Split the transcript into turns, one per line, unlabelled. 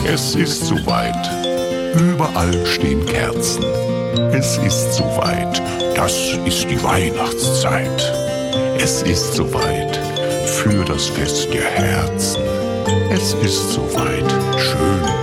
Es ist soweit. Überall stehen Kerzen. Es ist soweit. Das ist die Weihnachtszeit. Es ist soweit für das Fest der Herzen. Es ist soweit. Schön